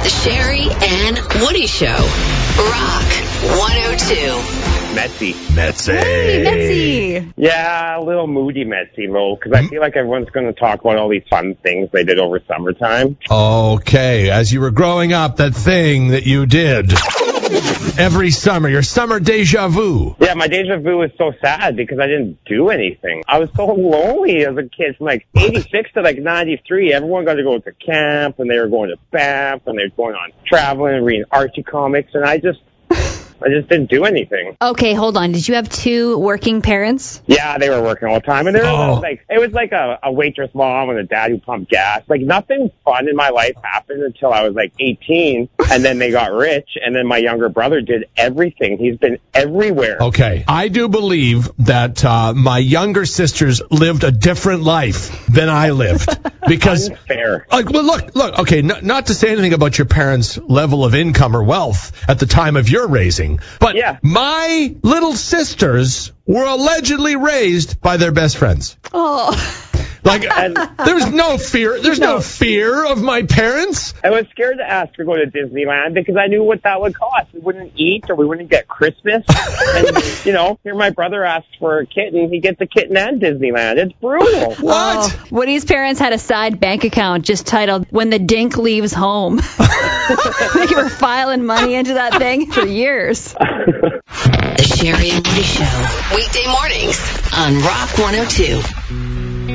The Sherry and Woody Show. Rock 102. Metzy. Hey, Metzy. Yeah, a little moody Metzy, because I feel like everyone's going to talk about all these fun things they did over summertime. Okay, as you were growing up, that thing that you did every summer, your summer deja vu. Yeah, my deja vu was so sad because I didn't do anything. I was so lonely as a kid. From like 86 to like 93, everyone got to go to camp, and they were going to Banff, and they were going on traveling and reading Archie comics, and I just didn't do anything. Okay, hold on. Did you have two working parents? Yeah, they were working all the time. And it was like a waitress mom and a dad who pumped gas. Like, nothing fun in my life happened until I was like 18. And then they got rich. And then my younger brother did everything. He's been everywhere. Okay. I do believe that my younger sisters lived a different life than I lived. Because, unfair. Well, look, okay, not to say anything about your parents' level of income or wealth at the time of your raising. But yeah. My little sisters were allegedly raised by their best friends. Oh. Like, there's no fear. There's no fear of my parents. I was scared to ask her to go to Disneyland because I knew what that would cost. We wouldn't eat or we wouldn't get Christmas. And, here my brother asks for a kitten. He gets a kitten and Disneyland. It's brutal. What? Oh, Woody's parents had a side bank account just titled When the Dink Leaves Home. They were filing money into that thing for years. The Sherry and Woody Show. Weekday mornings on Rock 102.